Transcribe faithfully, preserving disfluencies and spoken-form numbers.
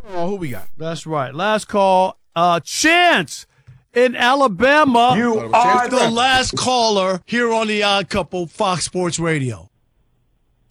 Oh, who we got? That's right. Last call. Uh, Chance in Alabama. You are the last caller here on the Odd Couple, Fox Sports Radio.